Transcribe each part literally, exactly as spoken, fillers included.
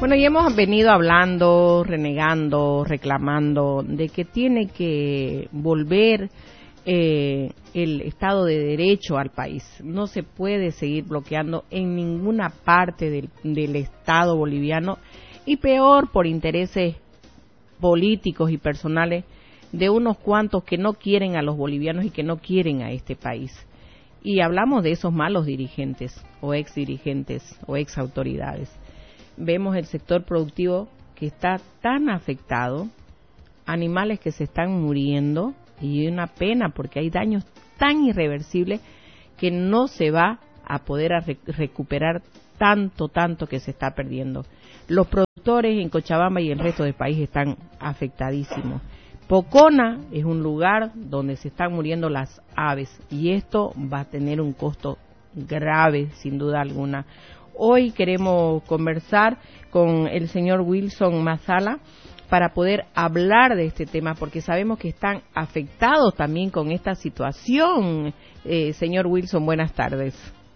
Bueno, y hemos venido hablando, renegando, reclamando de que tiene que volver eh, el Estado de Derecho al país. No se puede seguir bloqueando en ninguna parte del, del Estado boliviano, y peor por intereses políticos y personales de unos cuantos que no quieren a los bolivianos y que no quieren a este país. Y hablamos de esos malos dirigentes o ex dirigentes o ex autoridades. Vemos el sector productivo que está tan afectado, animales que se están muriendo, y una pena porque hay daños tan irreversibles que no se va a poder a re- recuperar tanto, tanto que se está perdiendo. Los productores en Cochabamba y el resto del país están afectadísimos. Pocona es un lugar donde se están muriendo las aves, y esto va a tener un costo grave, sin duda alguna. Hoy queremos conversar con el señor Wilson Mazala para poder hablar de este tema, porque sabemos que están afectados también con esta situación. Eh, señor Wilson, buenas tardes.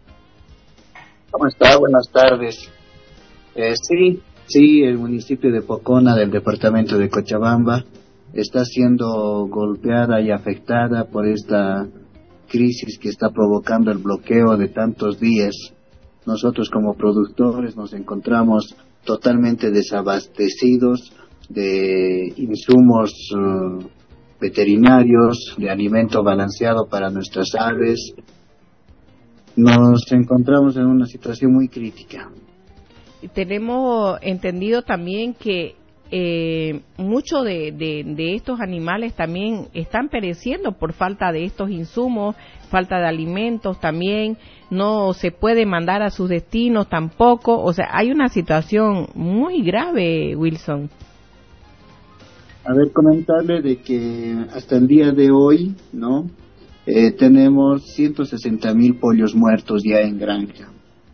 ¿Cómo está? Buenas tardes. Eh, sí, sí, el municipio de Pocona del departamento de Cochabamba está siendo golpeada y afectada por esta crisis que está provocando el bloqueo de tantos días. Nosotros como productores nos encontramos totalmente desabastecidos de insumos uh, veterinarios, de alimento balanceado para nuestras aves. Nos encontramos en una situación muy crítica. Tenemos entendido también que eh, muchos de, de, de estos animales también están pereciendo por falta de estos insumos, falta de alimentos también, no se puede mandar a sus destinos tampoco. O sea, hay una situación muy grave, Wilson. A ver, comentarle de que hasta el día de hoy, ¿no? Eh, tenemos ciento sesenta mil pollos muertos ya en granja.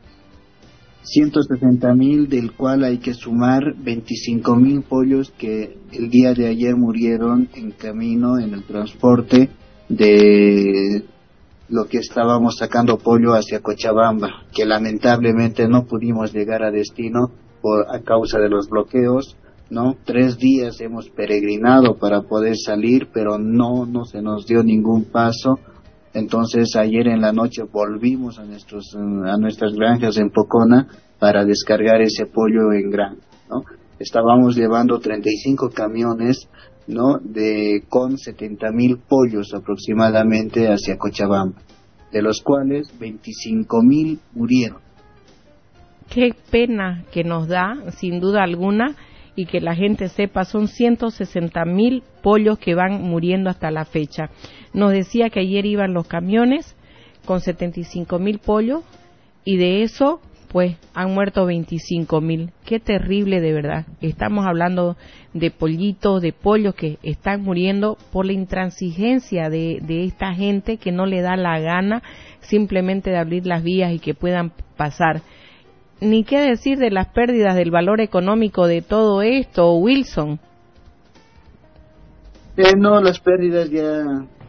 ciento sesenta mil, del cual hay que sumar veinticinco mil pollos que el día de ayer murieron en camino, en el transporte de lo que estábamos sacando pollo hacia Cochabamba, que lamentablemente no pudimos llegar a destino por a causa de los bloqueos, ¿no? Tres días hemos peregrinado para poder salir, pero no, no se nos dio ningún paso. Entonces ayer en la noche volvimos a nuestros a nuestras granjas en Pocona para descargar ese pollo en granja, ¿no? Estábamos llevando treinta y cinco camiones, ¿no? De con setenta mil pollos aproximadamente hacia Cochabamba, de los cuales veinticinco mil murieron. Qué pena que nos da, sin duda alguna, y que la gente sepa, son ciento sesenta mil pollos que van muriendo hasta la fecha. Nos decía que ayer iban los camiones con setenta y cinco mil pollos, y de eso, pues, han muerto veinticinco mil. Qué terrible, de verdad. Estamos hablando de pollitos, de pollos que están muriendo por la intransigencia de, de esta gente que no le da la gana simplemente de abrir las vías y que puedan pasar. Ni qué decir de las pérdidas del valor económico de todo esto, Wilson. Eh, no, las pérdidas ya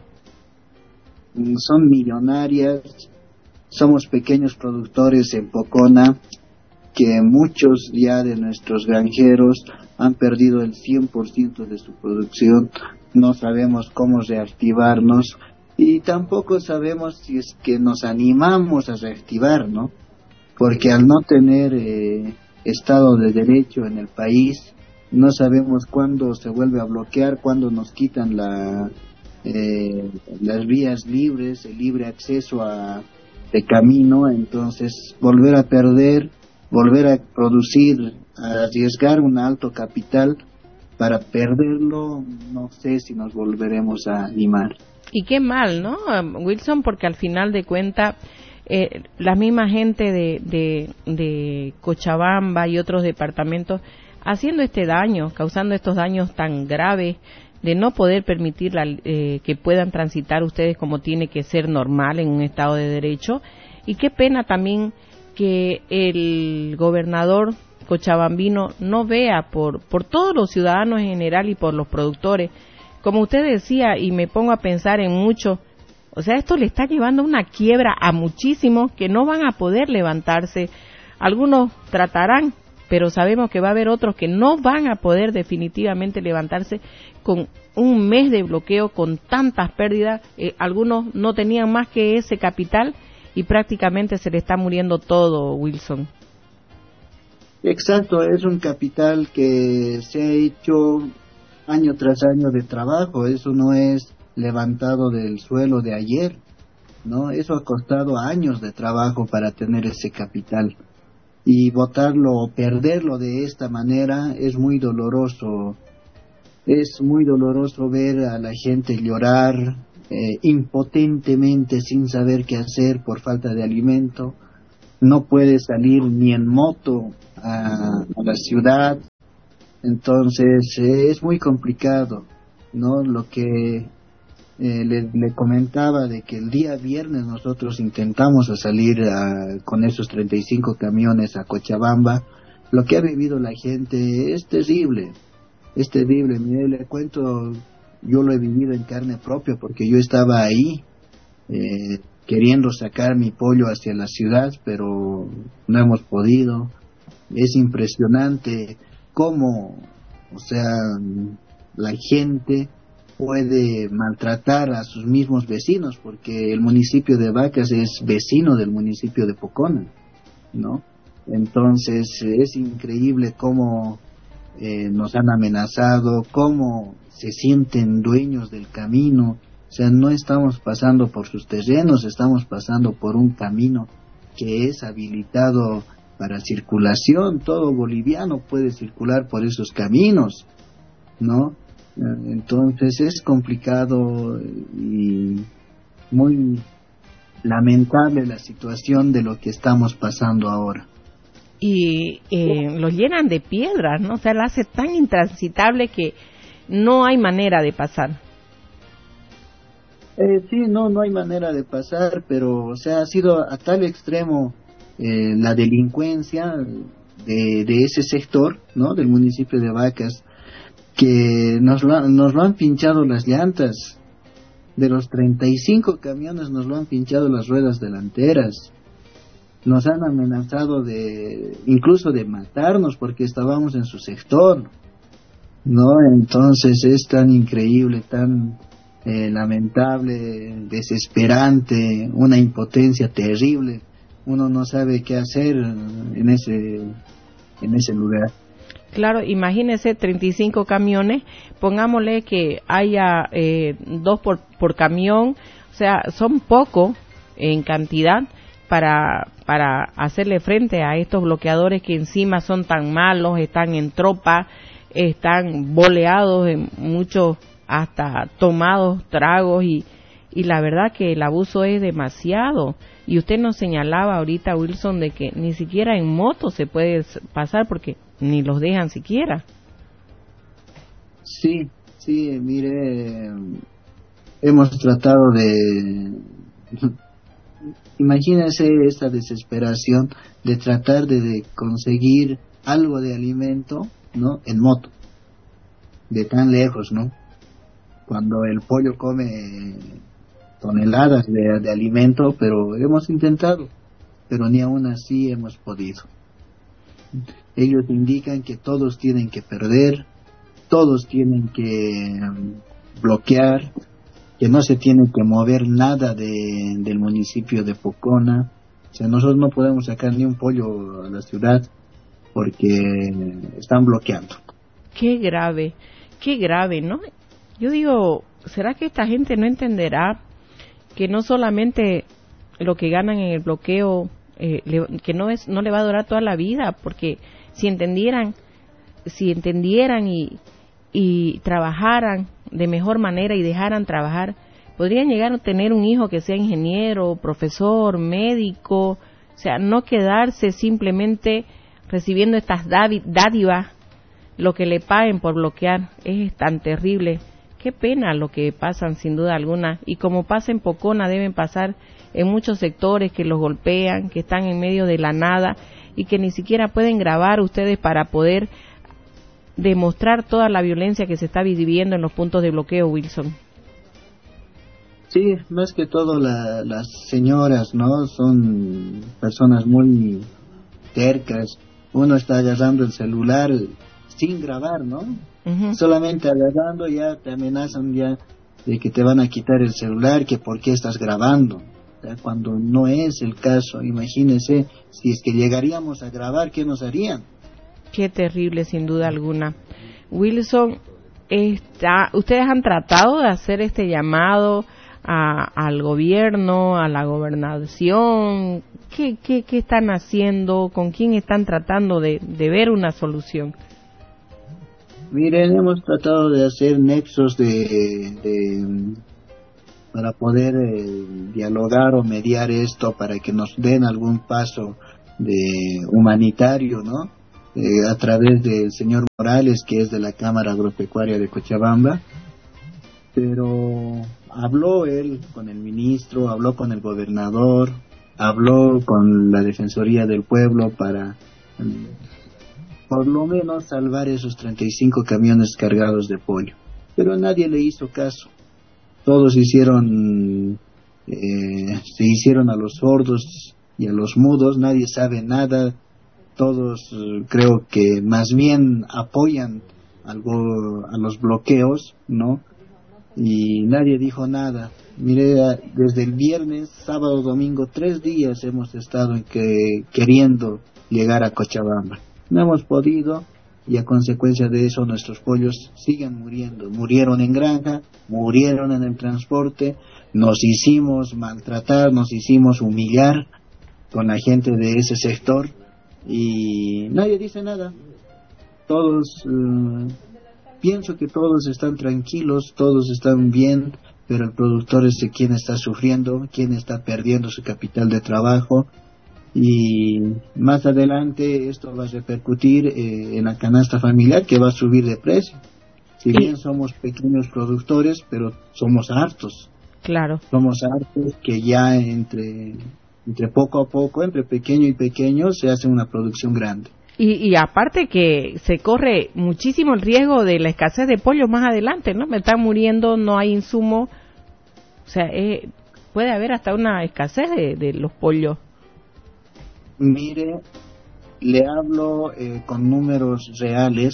son millonarias. Somos pequeños productores en Pocona, que muchos ya de nuestros granjeros han perdido el cien por ciento de su producción. No sabemos cómo reactivarnos y tampoco sabemos si es que nos animamos a reactivar, ¿no? Porque al no tener eh, Estado de Derecho en el país, no sabemos cuándo se vuelve a bloquear, cuándo nos quitan la, eh, las vías libres, el libre acceso a de camino. Entonces volver a perder, volver a producir, a arriesgar un alto capital para perderlo, no sé si nos volveremos a animar. Y qué mal, ¿no, Wilson? Porque al final de cuentas, Eh, la misma gente de, de, de Cochabamba y otros departamentos haciendo este daño, causando estos daños tan graves de no poder permitir la, eh, que puedan transitar ustedes como tiene que ser normal en un Estado de Derecho. Y qué pena también que el gobernador cochabambino no vea por, por todos los ciudadanos en general y por los productores. Como usted decía, y me pongo a pensar en mucho. O sea, esto le está llevando a una quiebra a muchísimos que no van a poder levantarse. Algunos tratarán, pero sabemos que va a haber otros que no van a poder definitivamente levantarse con un mes de bloqueo, con tantas pérdidas. Eh, algunos no tenían más que ese capital y prácticamente se le está muriendo todo, Wilson. Exacto, es un capital que se ha hecho año tras año de trabajo, eso no es levantado del suelo de ayer, ¿no? Eso ha costado años de trabajo para tener ese capital, y botarlo o perderlo de esta manera es muy doloroso. Es muy doloroso ver a la gente llorar eh, impotentemente, sin saber qué hacer por falta de alimento. No puede salir ni en moto a, a la ciudad, entonces eh, es muy complicado, ¿no? Lo que eh, le, le comentaba de que el día viernes nosotros intentamos a salir a, con esos treinta y cinco camiones a Cochabamba. Lo que ha vivido la gente es terrible, es terrible. Mire, le cuento, yo lo he vivido en carne propia porque yo estaba ahí eh, queriendo sacar mi pollo hacia la ciudad, pero no hemos podido. Es impresionante cómo, o sea, la gente puede maltratar a sus mismos vecinos, porque el municipio de Vacas es vecino del municipio de Pocona, ¿no? Entonces es increíble cómo eh, nos han amenazado, cómo se sienten dueños del camino. O sea, no estamos pasando por sus terrenos, estamos pasando por un camino que es habilitado para circulación. Todo boliviano puede circular por esos caminos, ¿no? Entonces es complicado y muy lamentable la situación de lo que estamos pasando ahora. Y eh, lo llenan de piedras, ¿no? O sea, la hace tan intransitable que no hay manera de pasar. Eh, sí, no, no hay manera de pasar, pero, o sea, ha sido a tal extremo eh, la delincuencia de, de ese sector, ¿no? Del municipio de Vacas, que nos lo, nos lo han pinchado las llantas. De los treinta y cinco camiones nos lo han pinchado las ruedas delanteras. Nos han amenazado de, incluso de matarnos porque estábamos en su sector, ¿no? Entonces es tan increíble, tan eh, lamentable, desesperante, una impotencia terrible. Uno no sabe qué hacer en ese, en ese lugar. Claro, imagínese treinta y cinco camiones, pongámosle que haya eh, dos por, por camión, o sea, son pocos en cantidad para para hacerle frente a estos bloqueadores que encima son tan malos, están en tropa, están boleados, en muchos hasta tomados tragos, y, y la verdad que el abuso es demasiado. Y usted nos señalaba ahorita, Wilson, de que ni siquiera en moto se puede pasar porque ni los dejan siquiera. Sí, sí, mire, hemos tratado de... Imagínense esta desesperación de tratar de, de conseguir algo de alimento, ¿no? En moto, de tan lejos, ¿no? Cuando el pollo come toneladas de, de alimento, pero hemos intentado, pero ni aún así hemos podido. Ellos indican que todos tienen que perder, todos tienen que um, bloquear, que no se tiene que mover nada de, del municipio de Pocona. O sea, nosotros no podemos sacar ni un pollo a la ciudad porque están bloqueando. Qué grave, qué grave, ¿no? Yo digo, ¿será que esta gente no entenderá que no solamente lo que ganan en el bloqueo, eh, le, que no es no le va a durar toda la vida? Porque si entendieran, si entendieran y, y trabajaran de mejor manera y dejaran trabajar, podrían llegar a tener un hijo que sea ingeniero, profesor, médico, o sea, no quedarse simplemente recibiendo estas dádivas, lo que le paguen por bloquear. Es tan terrible. Qué pena lo que pasan, sin duda alguna, y como pasa en Pocona, deben pasar en muchos sectores que los golpean, que están en medio de la nada y que ni siquiera pueden grabar ustedes para poder demostrar toda la violencia que se está viviendo en los puntos de bloqueo, Wilson. Sí, más que todo la, las señoras, ¿no? Son personas muy tercas, uno está agarrando el celular sin grabar, ¿no? Uh-huh. Solamente agarrando ya te amenazan ya de que te van a quitar el celular, que por qué estás grabando, ¿ya? Cuando no es el caso. Imagínense, si es que llegaríamos a grabar, ¿qué nos harían? Qué terrible, sin duda alguna. Wilson, está, ¿ustedes han tratado de hacer este llamado a, al gobierno, a la gobernación? ¿Qué, qué, qué están haciendo? ¿Con quién están tratando de, de ver una solución? Miren, hemos tratado de hacer nexos de, de para poder eh, dialogar o mediar esto, para que nos den algún paso de humanitario, ¿no? Eh, a través del señor Morales, que es de la Cámara Agropecuaria de Cochabamba, pero habló él con el ministro, habló con el gobernador, habló con la Defensoría del Pueblo para um, por lo menos salvar esos treinta y cinco camiones cargados de pollo, pero nadie le hizo caso. Todos hicieron eh, se hicieron a los sordos y a los mudos, nadie sabe nada. Todos eh, creo que más bien apoyan algo a los bloqueos, ¿no? Y nadie dijo nada. Mire, desde el viernes, sábado, domingo, tres días hemos estado en que, queriendo llegar a Cochabamba. No hemos podido, y a consecuencia de eso nuestros pollos siguen muriendo. Murieron en granja, murieron en el transporte, nos hicimos maltratar, nos hicimos humillar con la gente de ese sector, y nadie dice nada. Todos, eh, pienso que todos están tranquilos, todos están bien, pero el productor es quien está sufriendo, quien está perdiendo su capital de trabajo, y más adelante esto va a repercutir eh, en la canasta familiar, que va a subir de precio. Si bien somos pequeños productores, pero somos hartos. Claro. Somos hartos que ya entre entre poco a poco, entre pequeño y pequeño, se hace una producción grande. Y, y aparte que se corre muchísimo el riesgo de la escasez de pollo más adelante, ¿no? Me están muriendo, no hay insumo, o sea, eh, puede haber hasta una escasez de, de los pollos. Mire, le hablo eh, con números reales.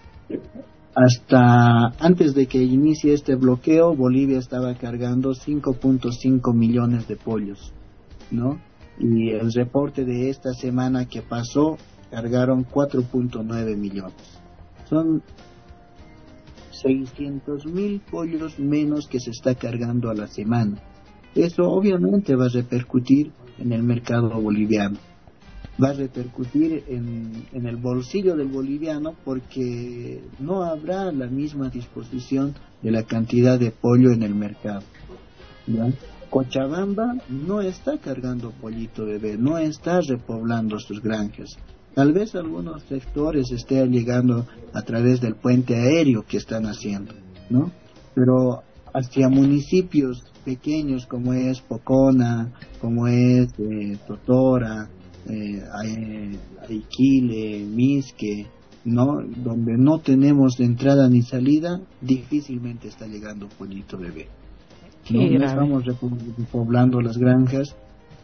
Hasta antes de que inicie este bloqueo, Bolivia estaba cargando cinco punto cinco millones de pollos, ¿no? Y el reporte de esta semana que pasó, cargaron cuatro punto nueve millones. Son seiscientos mil pollos menos que se está cargando a la semana. Eso obviamente va a repercutir en el mercado boliviano. Va a repercutir en, en el bolsillo del boliviano, porque no habrá la misma disposición de la cantidad de pollo en el mercado, ¿ya? Cochabamba no está cargando pollito bebé, no está repoblando sus granjas. Tal vez algunos sectores estén llegando a través del puente aéreo que están haciendo, ¿no? Pero hacia municipios pequeños como es Pocona, como es eh, Totora, eh, Aiquile, Misque, ¿no? Donde no tenemos entrada ni salida, difícilmente está llegando pollito bebé. No, no estamos repoblando las granjas,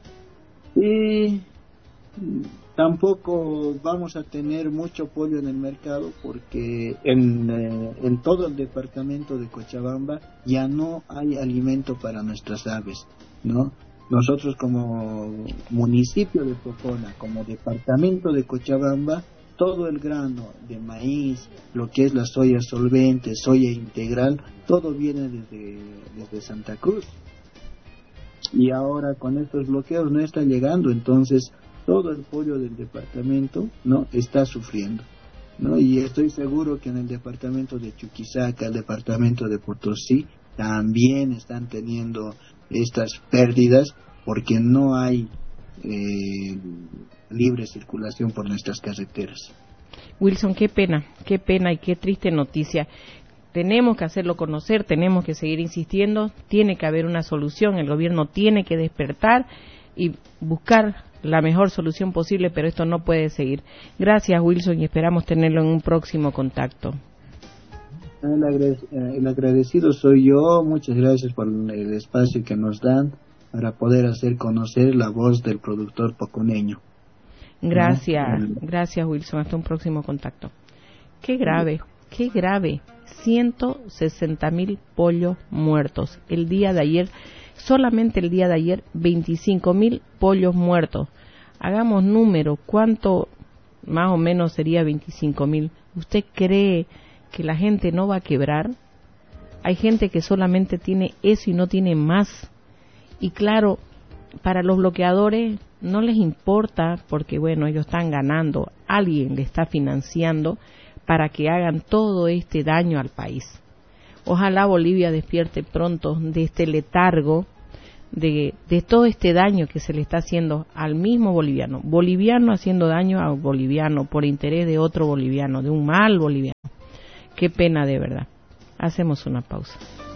y tampoco vamos a tener mucho pollo en el mercado, porque en, eh, en todo el departamento de Cochabamba ya no hay alimento para nuestras aves, ¿no? Nosotros como municipio de Pocona, como departamento de Cochabamba, todo el grano de maíz, lo que es la soya solvente, soya integral, todo viene desde, desde Santa Cruz. Y ahora con estos bloqueos no está llegando, entonces todo el pollo del departamento, ¿no?, está sufriendo, ¿no? Y estoy seguro que en el departamento de Chuquisaca, el departamento de Potosí, también están teniendo estas pérdidas, porque no hay eh, libre circulación por nuestras carreteras. Wilson, qué pena, qué pena y qué triste noticia. Tenemos que hacerlo conocer, tenemos que seguir insistiendo, tiene que haber una solución, el gobierno tiene que despertar y buscar la mejor solución posible, pero esto no puede seguir. Gracias, Wilson, y esperamos tenerlo en un próximo contacto. El, agradec- el agradecido soy yo, muchas gracias por el espacio que nos dan para poder hacer conocer la voz del productor poconeño. Gracias, ¿no? gracias Wilson, hasta un próximo contacto. Qué grave, qué grave, ciento sesenta mil pollos muertos. El día de ayer, solamente el día de ayer, veinticinco mil pollos muertos. Hagamos número, ¿cuánto más o menos sería veinticinco mil? ¿Usted cree que la gente no va a quebrar? Hay gente que solamente tiene eso y no tiene más. Y claro, para los bloqueadores no les importa porque, bueno, ellos están ganando. Alguien le está financiando para que hagan todo este daño al país. Ojalá Bolivia despierte pronto de este letargo, de, de todo este daño que se le está haciendo al mismo boliviano. Boliviano haciendo daño a boliviano por interés de otro boliviano, de un mal boliviano. Qué pena de verdad. Hacemos una pausa.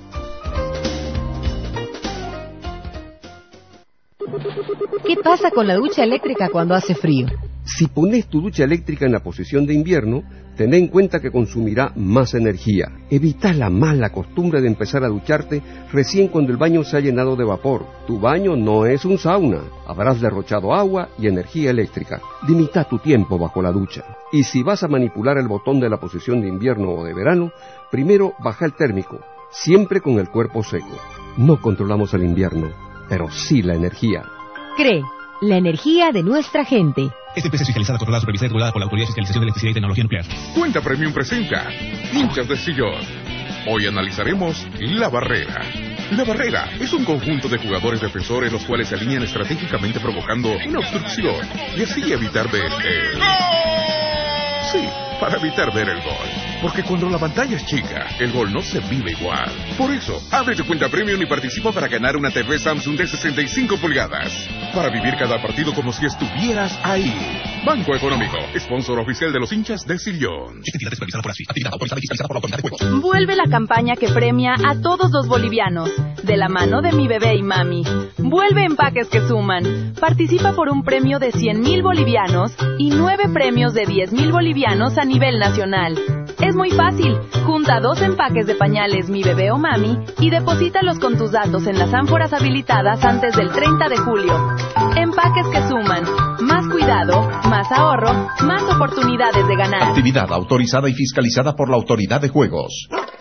¿Qué pasa con la ducha eléctrica cuando hace frío? Si pones tu ducha eléctrica en la posición de invierno, ten en cuenta que consumirá más energía. Evita la mala costumbre de empezar a ducharte recién cuando el baño se ha llenado de vapor. Tu baño no es un sauna. Habrás derrochado agua y energía eléctrica. Limita tu tiempo bajo la ducha. Y si vas a manipular el botón de la posición de invierno o de verano, primero baja el térmico, siempre con el cuerpo seco. No controlamos el invierno, pero sí la energía. CRE, la energía de nuestra gente. Esta empresa es fiscalizada, controlada, supervisada y regulada por la Autoridad de Fiscalización de Electricidad y Tecnología Nuclear. Cuenta Premium presenta Hinchas de Sillón. Hoy analizaremos La Barrera. La Barrera es un conjunto de jugadores defensores los cuales se alinean estratégicamente provocando una obstrucción y así evitar ver el... Sí, para evitar ver el gol. Porque cuando la pantalla es chica, el gol no se vive igual. Por eso, abre tu cuenta Premium y participa para ganar una T V Samsung de sesenta y cinco pulgadas. Para vivir cada partido como si estuvieras ahí. Banco Económico, sponsor oficial de los hinchas de Sillón. Esta entidad es supervisada por ASFI, actividad autorizada y fiscalizada por la Autoridad de Juegos. Vuelve la campaña que premia a todos los bolivianos, de la mano de Mi Bebé y Mami. Vuelve Empaques que Suman. Participa por un premio de cien mil bolivianos y nueve premios de diez mil bolivianos a nivel nacional. Es muy fácil. Junta dos empaques de pañales Mi Bebé o Mami y deposítalos con tus datos en las ánforas habilitadas antes del treinta de julio. Empaques que suman. Más cuidado, más ahorro, más oportunidades de ganar. Actividad autorizada y fiscalizada por la Autoridad de Juegos.